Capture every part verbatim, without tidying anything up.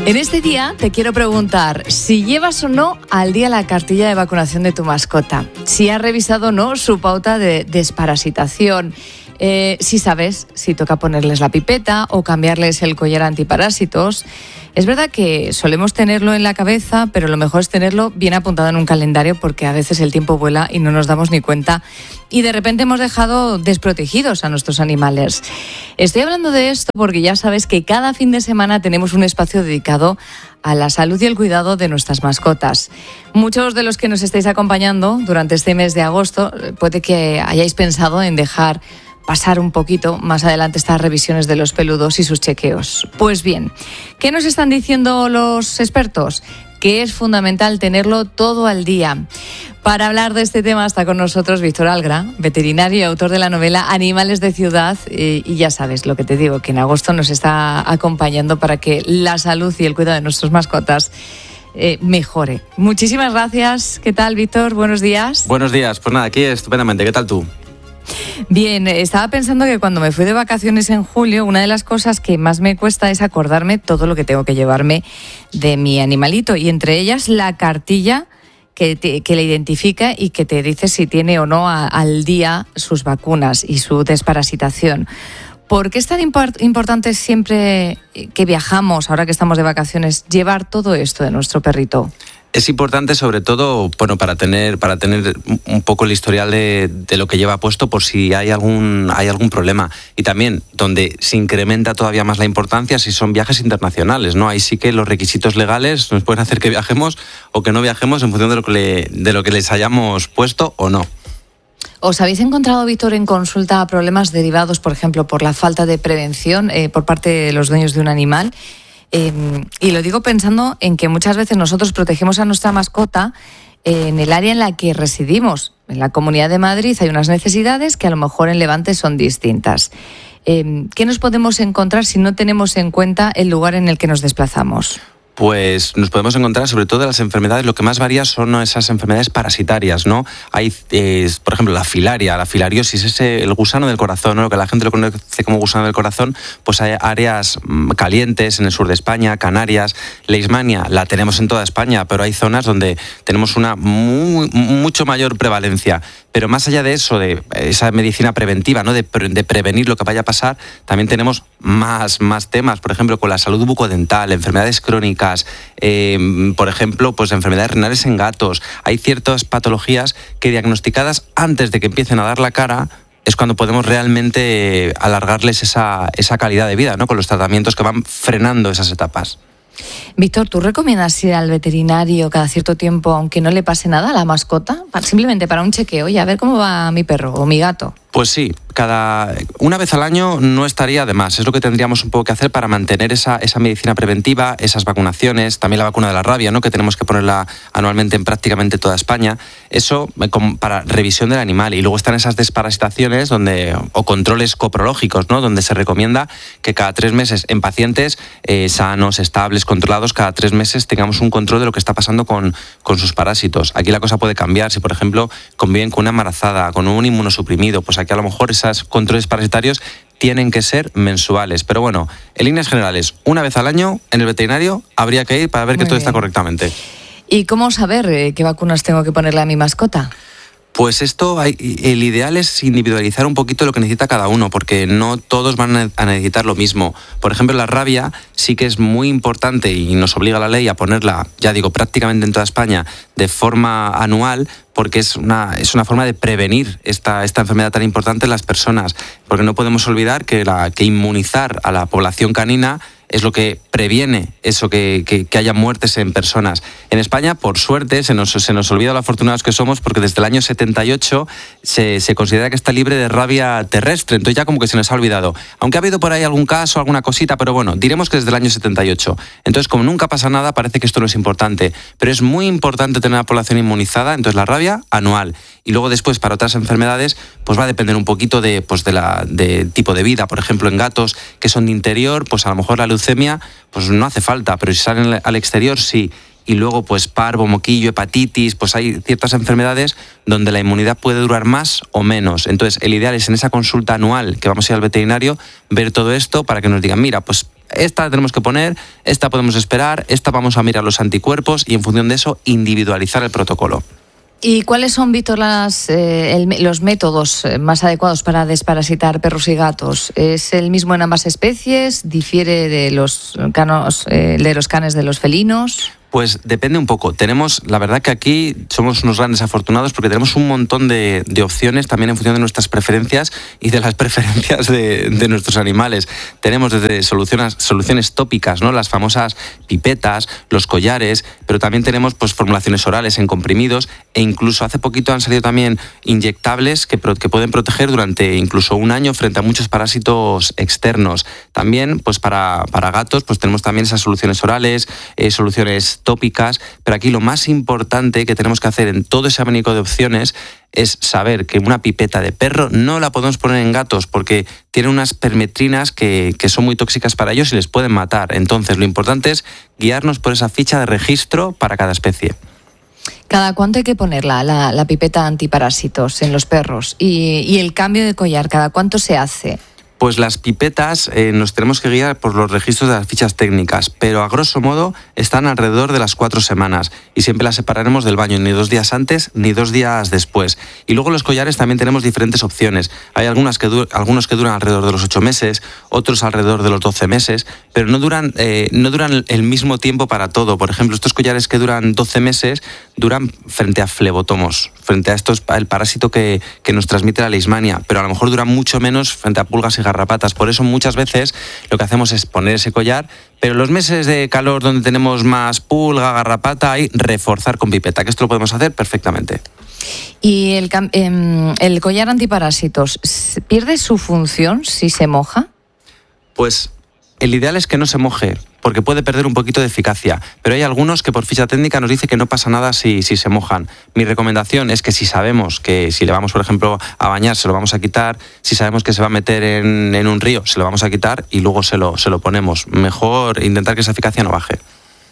En este día te quiero preguntar si llevas o no al día la cartilla de vacunación de tu mascota, si has revisado o no su pauta de desparasitación, eh, si sabes si toca ponerles la pipeta o cambiarles el collar antiparásitos. Es verdad que solemos tenerlo en la cabeza, pero lo mejor es tenerlo bien apuntado en un calendario, porque a veces el tiempo vuela y no nos damos ni cuenta y de repente hemos dejado desprotegidos a nuestros animales. Estoy hablando de esto porque ya sabes que cada fin de semana tenemos un espacio dedicado a la salud y el cuidado de nuestras mascotas. Muchos de los que nos estáis acompañando durante este mes de agosto puede que hayáis pensado en dejar pasar un poquito más adelante estas revisiones de los peludos y sus chequeos. Pues bien, ¿qué nos están diciendo los expertos? Que es fundamental tenerlo todo al día. Para hablar de este tema está con nosotros Víctor Algra, veterinario y autor de la novela Animales de Ciudad, y, y ya sabes lo que te digo, que en agosto nos está acompañando para que la salud y el cuidado de nuestras mascotas eh, mejore. Muchísimas gracias. ¿Qué tal, Víctor? Buenos días. Buenos días. Pues nada, aquí estupendamente. ¿Qué tal tú? Bien, estaba pensando que cuando me fui de vacaciones en julio, una de las cosas que más me cuesta es acordarme todo lo que tengo que llevarme de mi animalito, y entre ellas la cartilla que, te, que le identifica y que te dice si tiene o no a, al día sus vacunas y su desparasitación. ¿Por qué es tan import- importante siempre que viajamos, ahora que estamos de vacaciones, llevar todo esto de nuestro perrito? Es importante, sobre todo, bueno, para tener para tener un poco el historial de, de lo que lleva puesto, por si hay algún hay algún problema. Y también donde se incrementa todavía más la importancia si son viajes internacionales, ¿no? Ahí sí que los requisitos legales nos pueden hacer que viajemos o que no viajemos en función de lo que le, de lo que les hayamos puesto o no. ¿Os habéis encontrado, Víctor, en consulta problemas derivados, por ejemplo, por la falta de prevención eh, por parte de los dueños de un animal? Eh, y lo digo pensando en que muchas veces nosotros protegemos a nuestra mascota eh, en el área en la que residimos. En la Comunidad de Madrid hay unas necesidades que a lo mejor en Levante son distintas. Eh, ¿Qué nos podemos encontrar si no tenemos en cuenta el lugar en el que nos desplazamos? Pues nos podemos encontrar, sobre todo, las enfermedades, lo que más varía son esas enfermedades parasitarias, ¿no? Hay, eh, por ejemplo, la filaria, la filariosis, ese, el gusano del corazón, ¿no? Lo que la gente lo conoce como gusano del corazón, pues hay áreas calientes en el sur de España, Canarias. Leishmania la tenemos en toda España, pero hay zonas donde tenemos una muy, mucho mayor prevalencia. Pero más allá de eso, de esa medicina preventiva, ¿no? de, pre, de prevenir lo que vaya a pasar, también tenemos más, más temas, por ejemplo, con la salud bucodental, enfermedades crónicas, eh, por ejemplo, pues enfermedades renales en gatos. Hay ciertas patologías que, diagnosticadas antes de que empiecen a dar la cara, es cuando podemos realmente alargarles esa, esa calidad de vida, ¿no? Con los tratamientos que van frenando esas etapas. Víctor, ¿tú recomiendas ir al veterinario cada cierto tiempo, aunque no le pase nada a la mascota? Simplemente para un chequeo, oye, a ver cómo va mi perro o mi gato. Pues sí, cada una vez al año no estaría de más. Es lo que tendríamos un poco que hacer para mantener esa, esa medicina preventiva, esas vacunaciones, también la vacuna de la rabia, ¿no? Que tenemos que ponerla anualmente en prácticamente toda España. Eso para revisión del animal. Y luego están esas desparasitaciones donde, o controles coprológicos, ¿no? Donde se recomienda que cada tres meses en pacientes eh, sanos, estables, controlados, cada tres meses tengamos un control de lo que está pasando con, con sus parásitos. Aquí la cosa puede cambiar. Si, por ejemplo, conviven con una embarazada, con un inmunosuprimido, pues aquí a lo mejor esos controles parasitarios tienen que ser mensuales. Pero bueno, en líneas generales, una vez al año en el veterinario habría que ir para ver Muy que todo bien. Está correctamente. ¿Y cómo saber eh, qué vacunas tengo que ponerle a mi mascota? Pues esto, hay, el ideal es individualizar un poquito lo que necesita cada uno, porque no todos van a necesitar lo mismo. Por ejemplo, la rabia sí que es muy importante y nos obliga la ley a ponerla, ya digo, prácticamente en toda España de forma anual, porque es una, es una forma de prevenir esta, esta enfermedad tan importante en las personas. Porque no podemos olvidar que, la, que inmunizar a la población canina es lo que previene eso, que, que, que haya muertes en personas. En España, por suerte, se nos, se nos olvida lo afortunados que somos, porque desde el año setenta y ocho se, se considera que está libre de rabia terrestre, entonces ya como que se nos ha olvidado. Aunque ha habido por ahí algún caso, alguna cosita, pero bueno, diremos que desde el año setenta y ocho. Entonces, como nunca pasa nada, parece que esto no es importante. Pero es muy importante tener a la población inmunizada, entonces la rabia anual. Y luego después, para otras enfermedades, pues va a depender un poquito de, pues de la de tipo de vida. Por ejemplo, en gatos que son de interior, pues a lo mejor la leucemia pues no hace falta, pero si salen al exterior sí. y luego pues parvo, moquillo, hepatitis, pues hay ciertas enfermedades donde la inmunidad puede durar más o menos. Entonces el ideal es en esa consulta anual que vamos a ir al veterinario ver todo esto para que nos digan, mira, pues esta la tenemos que poner, esta podemos esperar, esta vamos a mirar los anticuerpos y en función de eso individualizar el protocolo. ¿Y cuáles son, Víctor, las, eh, el, los métodos más adecuados para desparasitar perros y gatos? ¿Es el mismo en ambas especies? ¿Difiere de los canos, eh, de los canes de los felinos? Pues depende un poco. Tenemos, la verdad que aquí somos unos grandes afortunados porque tenemos un montón de, de opciones también en función de nuestras preferencias y de las preferencias de, de nuestros animales. Tenemos desde soluciones, soluciones tópicas, ¿no? Las famosas pipetas, los collares, pero también tenemos pues formulaciones orales en comprimidos e incluso hace poquito han salido también inyectables que, que pueden proteger durante incluso un año frente a muchos parásitos externos. También pues para, para gatos pues tenemos también esas soluciones orales, eh, soluciones tópicas, pero aquí lo más importante que tenemos que hacer en todo ese abanico de opciones es saber que una pipeta de perro no la podemos poner en gatos porque tiene unas permetrinas que, que son muy tóxicas para ellos y les pueden matar. Entonces lo importante es guiarnos por esa ficha de registro para cada especie. ¿Cada cuánto hay que ponerla, la, la pipeta antiparásitos en los perros? Y, y el cambio de collar, ¿cada cuánto se hace? Pues las pipetas eh, nos tenemos que guiar por los registros de las fichas técnicas, pero a grosso modo están alrededor de las cuatro semanas y siempre las separaremos del baño ni dos días antes ni dos días después. Y luego los collares también tenemos diferentes opciones. Hay algunas que du- algunos que duran alrededor de los ocho meses, otros alrededor de los doce meses, pero no duran, eh, no duran el mismo tiempo para todo. Por ejemplo, estos collares que duran doce meses duran frente a flebotomos, frente a estos, el parásito que, que nos transmite la leishmania, pero a lo mejor duran mucho menos frente a pulgas y garrapatas. Por eso muchas veces lo que hacemos es poner ese collar, pero en los meses de calor donde tenemos más pulga, garrapata, hay reforzar con pipeta, que esto lo podemos hacer perfectamente. ¿Y el, eh, el collar antiparásitos pierde su función si se moja? Pues el ideal es que no se moje, porque puede perder un poquito de eficacia, pero hay algunos que por ficha técnica nos dice que no pasa nada si, si se mojan. Mi recomendación es que si sabemos que si le vamos, por ejemplo, a bañar, se lo vamos a quitar, si sabemos que se va a meter en, en un río, se lo vamos a quitar y luego se lo, se lo ponemos. Mejor intentar que esa eficacia no baje.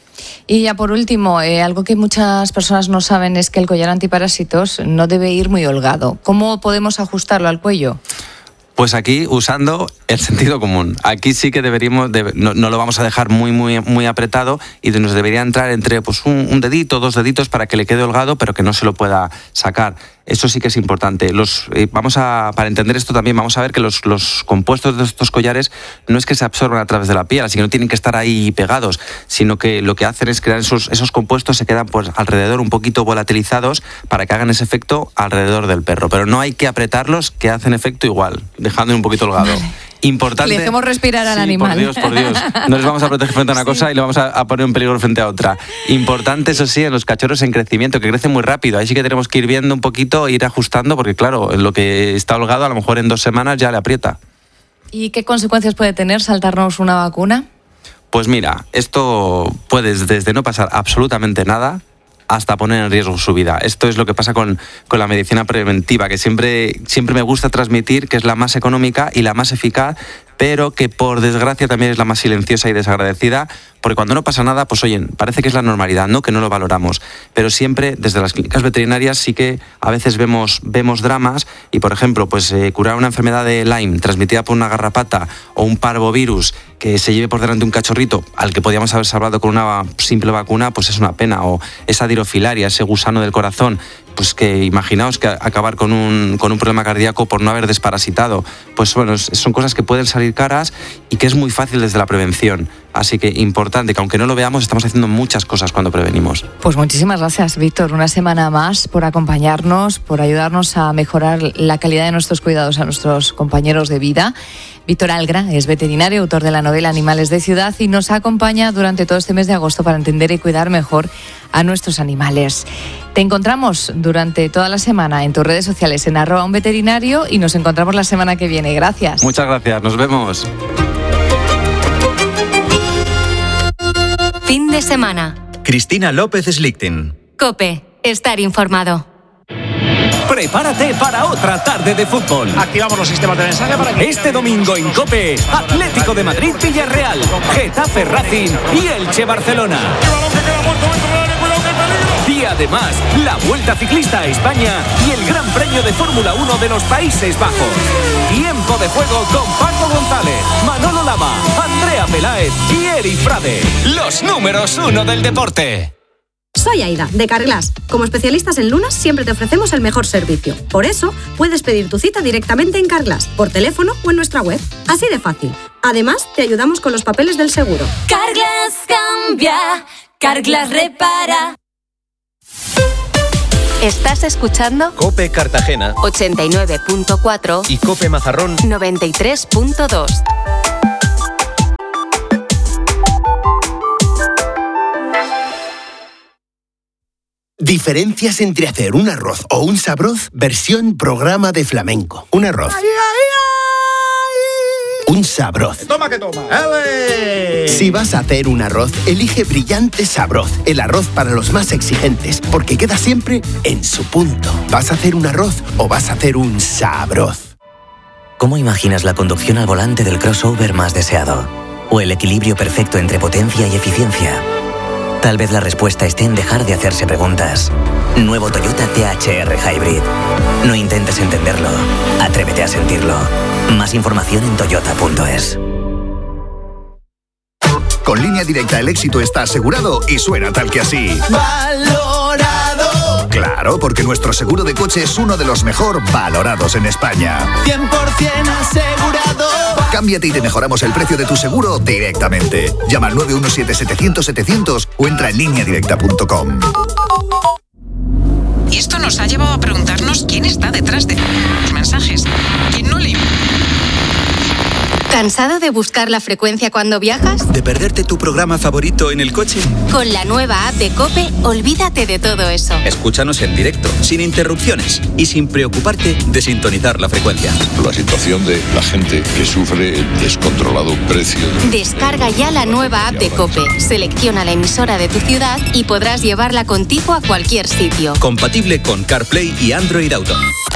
Y ya por último, eh, algo que muchas personas no saben es que el collar antiparásitos no debe ir muy holgado. ¿Cómo podemos ajustarlo al cuello? Pues aquí usando el sentido común. Aquí sí que deberíamos, de, no, no lo vamos a dejar muy muy muy apretado y nos debería entrar entre pues un, un dedito, dos deditos para que le quede holgado, pero que no se lo pueda sacar. Eso sí que es importante. Los, eh, vamos a, para entender esto también vamos a ver que los, los compuestos de estos collares no es que se absorban a través de la piel, así que no tienen que estar ahí pegados, sino que lo que hacen es crear esos, esos compuestos, se quedan pues alrededor un poquito volatilizados para que hagan ese efecto alrededor del perro. Pero no hay que apretarlos, que hacen efecto igual, dejando un poquito holgado. Vale. Importante. Le dejemos respirar al sí, animal. Por Dios, por Dios. No les vamos a proteger frente a una cosa sí. y le vamos a, a poner en peligro frente a otra. Importante, eso sí, en los cachorros en crecimiento, que crecen muy rápido. Ahí sí que tenemos que ir viendo un poquito, ir ajustando, porque claro, lo que está holgado a lo mejor en dos semanas ya le aprieta. ¿Y qué consecuencias puede tener saltarnos una vacuna? Pues mira, esto puede desde no pasar absolutamente nada hasta poner en riesgo su vida. Esto es lo que pasa con, con la medicina preventiva, que siempre, siempre me gusta transmitir que es la más económica y la más eficaz, pero que por desgracia también es la más silenciosa y desagradecida, porque cuando no pasa nada, pues oye, parece que es la normalidad, ¿no? Que no lo valoramos. Pero siempre, desde las clínicas veterinarias, sí que a veces vemos, vemos dramas y, por ejemplo, pues eh, curar una enfermedad de Lyme transmitida por una garrapata o un parvovirus que se lleve por delante un cachorrito al que podíamos haber salvado con una simple vacuna, pues es una pena. O esa dirofilaria, ese gusano del corazón, pues que imaginaos que acabar con un, con un problema cardíaco por no haber desparasitado. Pues bueno, son cosas que pueden salir caras y que es muy fácil desde la prevención. Así que importante, que aunque no lo veamos, estamos haciendo muchas cosas cuando prevenimos. Pues muchísimas gracias, Víctor. Una semana más por acompañarnos, por ayudarnos a mejorar la calidad de nuestros cuidados a nuestros compañeros de vida. Víctor Algra es veterinario, autor de la novela Animales de Ciudad y nos acompaña durante todo este mes de agosto para entender y cuidar mejor a nuestros animales. Te encontramos durante toda la semana en tus redes sociales en arroba un veterinario y nos encontramos la semana que viene. Gracias. Muchas gracias, nos vemos. Fin de semana. Cristina López Slichting. COPE. Estar informado. Prepárate para otra tarde de fútbol. Activamos los sistemas de mensaje para que... Este domingo en COPE, Atlético de Madrid Villarreal, Getafe Racing y Elche Barcelona. ¡El balón que queda muerto dentro del área! Y además, la Vuelta Ciclista a España y el Gran Premio de Fórmula uno de los Países Bajos. Tiempo de juego con Paco González, Manolo Lama, Andrea Peláez y Eri Frade. Los números uno del deporte. Soy Aida, de Carglass. Como especialistas en lunas, siempre te ofrecemos el mejor servicio. Por eso, puedes pedir tu cita directamente en Carglass, por teléfono o en nuestra web. Así de fácil. Además, te ayudamos con los papeles del seguro. Carglass cambia, Carglass repara. ¿Estás escuchando? Cope Cartagena ochenta y nueve punto cuatro y Cope Mazarrón noventa y tres punto dos. Diferencias entre hacer un arroz o un sabroz, versión programa de flamenco. Un arroz. Ay, ay, ay. Un sabroz. Toma que toma. ¡Ale! Si vas a hacer un arroz, elige Brillante Sabroz, el arroz para los más exigentes, porque queda siempre en su punto. ¿Vas a hacer un arroz o vas a hacer un sabroz? ¿Cómo imaginas la conducción al volante del crossover más deseado? ¿O el equilibrio perfecto entre potencia y eficiencia? Tal vez la respuesta esté en dejar de hacerse preguntas. Nuevo Toyota T H R Hybrid. No intentes entenderlo. Atrévete a sentirlo. Más información en toyota punto es. Con Línea Directa el éxito está asegurado y suena tal que así. ¡Valorado! Claro, porque nuestro seguro de coche es uno de los mejor valorados en España. cien por ciento asegurado. Cámbiate y te mejoramos el precio de tu seguro directamente. Llama al nueve uno siete, setecientos, setecientos o entra en línea directa punto com. Y esto nos ha llevado a preguntarnos quién está detrás de los mensajes. ¿Quién no le... ¿Cansado de buscar la frecuencia cuando viajas? ¿De perderte tu programa favorito en el coche? Con la nueva app de COPE, olvídate de todo eso. Escúchanos en directo, sin interrupciones y sin preocuparte de sintonizar la frecuencia. La situación de la gente que sufre el descontrolado precio. De... Descarga ya la nueva app de COPE, selecciona la emisora de tu ciudad y podrás llevarla contigo a cualquier sitio. Compatible con CarPlay y Android Auto.